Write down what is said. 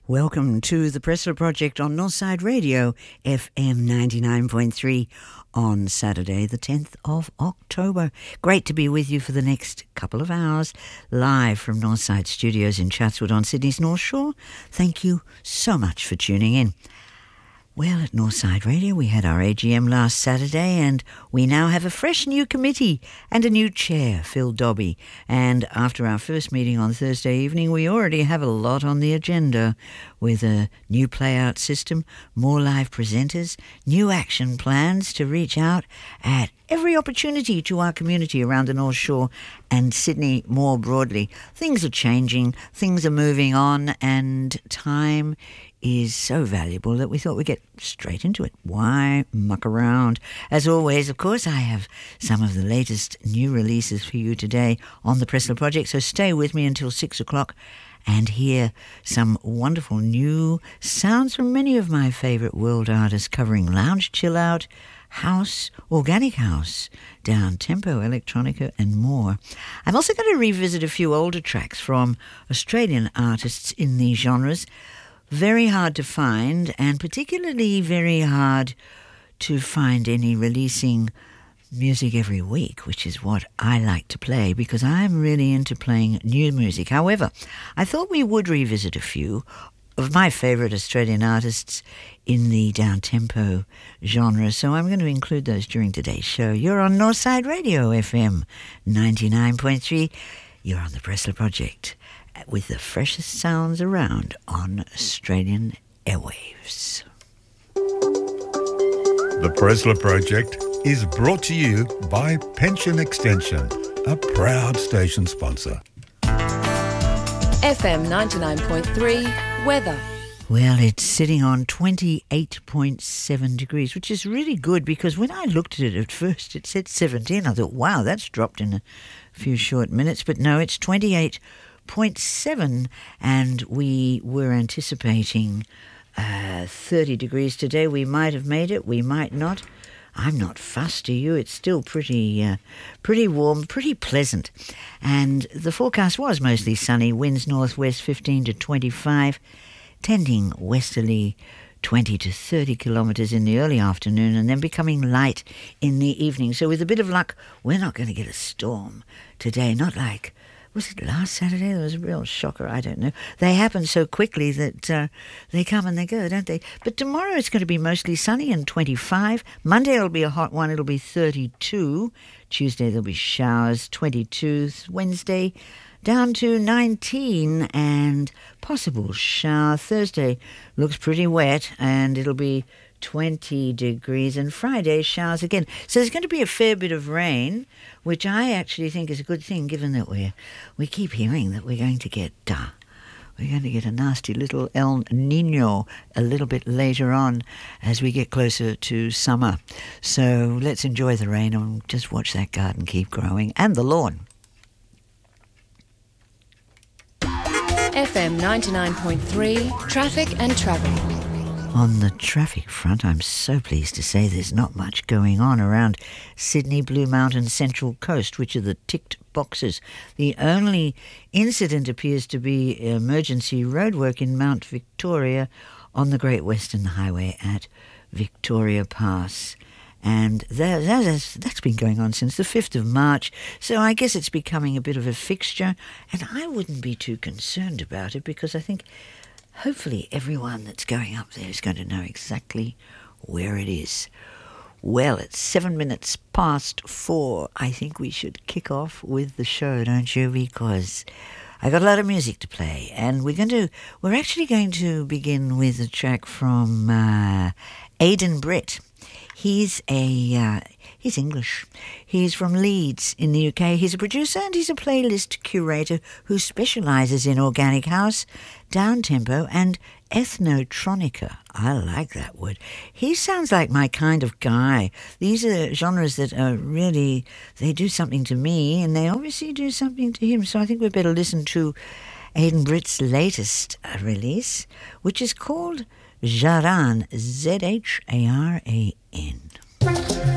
Welcome to the Pressler Project on Northside Radio, FM 99.3 on Saturday, the 10th of October. Great to be with you for the next couple of hours, live from Northside Studios in Chatswood on Sydney's North Shore. Thank you so much for tuning in. Well, at Northside Radio, we had our AGM last Saturday, and we now have a fresh new committee and a new chair, Phil Dobby. And after our first meeting on Thursday evening, we already have a lot on the agenda, with a new playout system, more live presenters, new action plans to reach out at every opportunity to our community around the North Shore and Sydney more broadly. Things are changing, things are moving on, and time is so valuable that we thought we'd get straight into it. Why muck around? As always, of course, I have some of the latest new releases for you today on the Pressler Project, so stay with me until 6 o'clock and hear some wonderful new sounds from many of my favourite world artists covering lounge, chill out, house, organic house, down-tempo, electronica and more. I'm also going to revisit a few older tracks from Australian artists in these genres. Very hard to find, and particularly very hard to find any releasing music every week, which is what I like to play because I'm really into playing new music. However, I thought we would revisit a few of my favourite Australian artists in the down-tempo genre, so I'm going to include those during today's show. You're on Northside Radio, FM 99.3. You're on the Pressler Project, with the freshest sounds around on Australian airwaves. The Pressler Project is brought to you by Pension Extension, a proud station sponsor. FM 99.3 weather. Well, it's sitting on 28.7 degrees, which is really good because when I looked at it at first, it said 17. I thought, wow, that's dropped in a few short minutes. But no, it's 28.7, and we were anticipating 30 degrees today. We might have made it, we might not. I'm not fussed, to you. It's still pretty warm, pretty pleasant. And the forecast was mostly sunny, winds northwest 15 to 25, tending westerly 20 to 30 kilometres in the early afternoon, and then becoming light in the evening. So with a bit of luck, we're not going to get a storm today, not like, was it last Saturday? There was a real shocker, I don't know. They happen so quickly that they come and they go, don't they? But tomorrow it's going to be mostly sunny and 25. Monday it'll be a hot one, it'll be 32. Tuesday there'll be showers, 22. Wednesday down to 19 and possible shower. Thursday looks pretty wet and it'll be 20 degrees, and Friday showers again. So there's going to be a fair bit of rain, which I actually think is a good thing, given that we keep hearing that we're going to get a nasty little El Nino a little bit later on as we get closer to summer. So let's enjoy the rain and just watch that garden keep growing, and the lawn. FM 99.3 traffic and travel. On the traffic front, I'm so pleased to say there's not much going on around Sydney, Blue Mountain, Central Coast, which are the ticked boxes. The only incident appears to be emergency roadwork in Mount Victoria on the Great Western Highway at Victoria Pass. And that's been going on since the 5th of March, so I guess it's becoming a bit of a fixture, and I wouldn't be too concerned about it because I think hopefully everyone that's going up there is going to know exactly where it is. Well, it's 7 minutes past 4. I think we should kick off with the show, don't you? Because I got a lot of music to play, and we're actually going to begin with a track from Aidan Britt. He's English. He's from Leeds in the UK. He's a producer and he's a playlist curator who specialises in organic house, down-tempo and ethnotronica. I like that word. He sounds like my kind of guy. These are genres that are really, they do something to me and they obviously do something to him. So I think we better listen to Aidan Britt's latest release, which is called Zharan, Z-H-A-R-A-N.